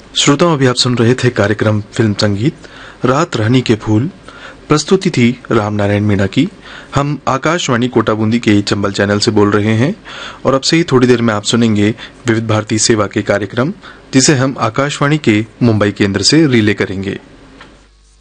श्रोताओं, अभी आप सुन रहे थे कार्यक्रम फिल्म संगीत रात रानी के फूल। प्रस्तुति थी रामनारायण मीणा की। हम आकाशवाणी कोटा बूंदी के चंबल चैनल से बोल रहे हैं और अब से ही थोड़ी देर में आप सुनेंगे विविध भारती सेवा के कार्यक्रम, जिसे हम आकाशवाणी के मुंबई केंद्र से रिले करेंगे।